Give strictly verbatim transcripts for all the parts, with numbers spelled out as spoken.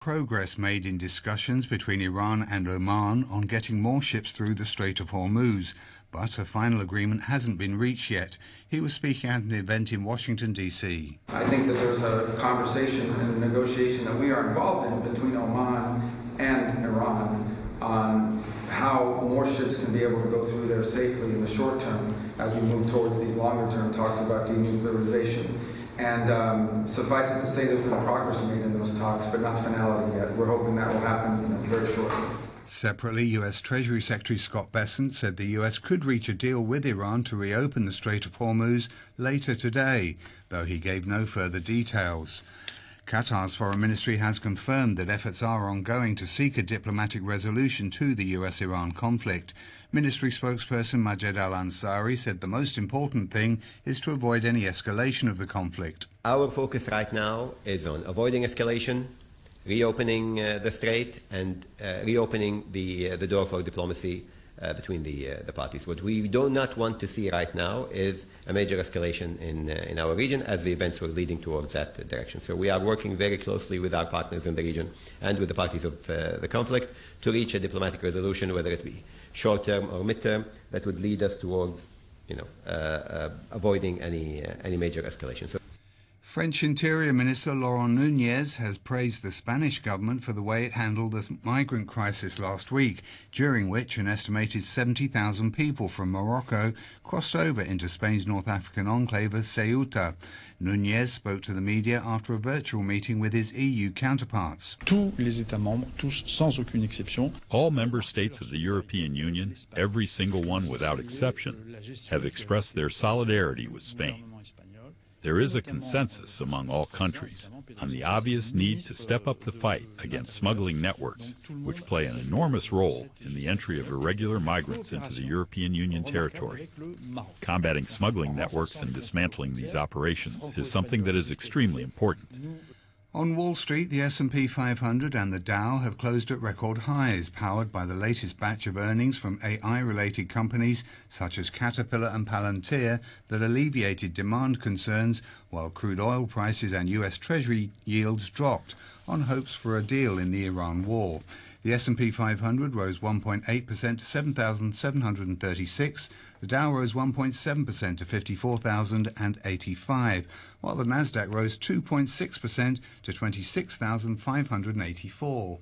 Progress made in discussions between Iran and Oman on getting more ships through the Strait of Hormuz, but a final agreement hasn't been reached yet. He was speaking at an event in Washington, D C I think that there's a conversation and a negotiation that we are involved in between Oman and Iran on how more ships can be able to go through there safely in the short term as we move towards these longer term talks about denuclearization. And um, suffice it to say, there's been progress made in those talks, but not finality yet. We're hoping that will happen, you know, very shortly. Separately, U S Treasury Secretary Scott Bessent said the U S could reach a deal with Iran to reopen the Strait of Hormuz later today, though he gave no further details. Qatar's foreign ministry has confirmed that efforts are ongoing to seek a diplomatic resolution to the U S Iran conflict. Ministry spokesperson Majed Al-Ansari said the most important thing is to avoid any escalation of the conflict. Our focus right now is on avoiding escalation, reopening uh, the strait, and uh, reopening the, uh, the door for diplomacy uh, between the, uh, the parties. What we do not want to see right now is a major escalation in, uh, in our region, as the events were leading towards that uh, direction. So we are working very closely with our partners in the region and with the parties of uh, the conflict to reach a diplomatic resolution, whether it be short-term or mid-term, that would lead us towards, you know, uh, uh, avoiding any, uh, any major escalation. So French Interior Minister Laurent Nunez has praised the Spanish government for the way it handled the migrant crisis last week, during which an estimated seventy thousand people from Morocco crossed over into Spain's North African enclave of Ceuta. Nunez spoke to the media after a virtual meeting with his E U counterparts. Tous les États membres, tous sans aucune exception. All member states of the European Union, every single one without exception, have expressed their solidarity with Spain. There is a consensus among all countries on the obvious need to step up the fight against smuggling networks, which play an enormous role in the entry of irregular migrants into the European Union territory. Combating smuggling networks and dismantling these operations is something that is extremely important. On Wall Street, the S and P five hundred and the Dow have closed at record highs, powered by the latest batch of earnings from A I-related companies such as Caterpillar and Palantir that alleviated demand concerns, while crude oil prices and U S Treasury yields dropped on hopes for a deal in the Iran war. The S and P five hundred rose one point eight percent to seven thousand seven hundred thirty-six. The Dow rose one point seven percent to fifty-four thousand eighty-five, while the Nasdaq rose two point six percent to twenty-six thousand five hundred eighty-four.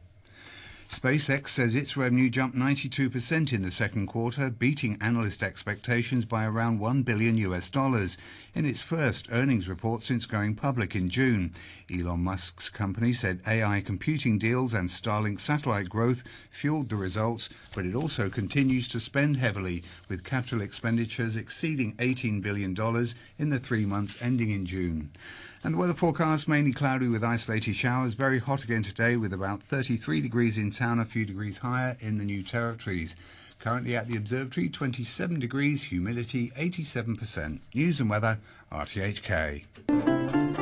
SpaceX says its revenue jumped ninety-two percent in the second quarter, beating analyst expectations by around one billion U S dollars in its first earnings report since going public in June. Elon Musk's company said A I computing deals and Starlink satellite growth fueled the results, but it also continues to spend heavily, with capital expenditures exceeding eighteen billion dollars in the three months ending in June. And the weather forecast, mainly cloudy with isolated showers. Very hot again today with about thirty-three degrees in town, a few degrees higher in the New Territories. Currently at the observatory, twenty-seven degrees, humidity eighty-seven percent. News and weather, R T H K.